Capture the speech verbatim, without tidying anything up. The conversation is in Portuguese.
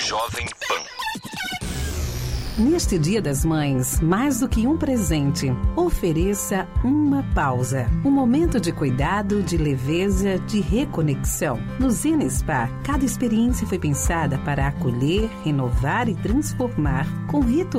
Jovem Pan. Neste Dia das Mães, mais do que um presente, ofereça uma pausa. Um momento de cuidado, de leveza, de reconexão. No Zena Spa, cada experiência foi pensada para acolher, renovar e transformar com rituais